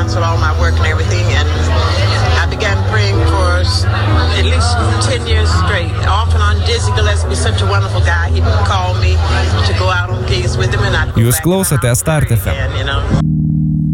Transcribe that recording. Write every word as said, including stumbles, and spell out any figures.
canceled all my work and everything, and I began praying for at least ten years straight, off and on. Dizzy Gillespie, such a wonderful guy. He would call me to go out on gigs with him, and I'd go Jūs back klausote and Start F M. again, you know.